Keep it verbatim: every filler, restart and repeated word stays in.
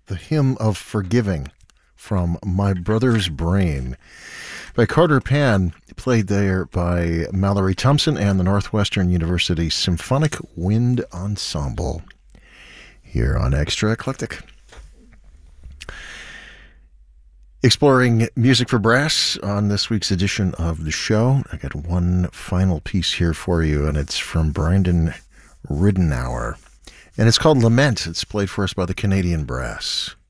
The Hymn of Forgiving from My Brother's Brain by Carter Pan, played there by Mallory Thompson and the Northwestern University Symphonic Wind Ensemble here on Extra Eclectic. Exploring music for brass on this week's edition of the show. I got one final piece here for you, and it's from Brandon Ridenour. And it's called Lament. It's played for us by the Canadian Brass.